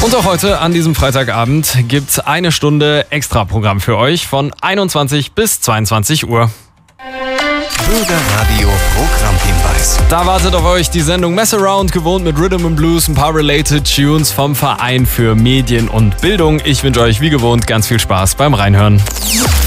Und auch heute an diesem Freitagabend gibt's eine Stunde Extra-Programm für euch von 21 bis 22 Uhr. Bürgerradio Programmhinweis. Da wartet auf euch die Sendung Messaround, gewohnt mit Rhythm and Blues, ein paar Related Tunes vom Verein für Medien und Bildung. Ich wünsche euch wie gewohnt ganz viel Spaß beim Reinhören.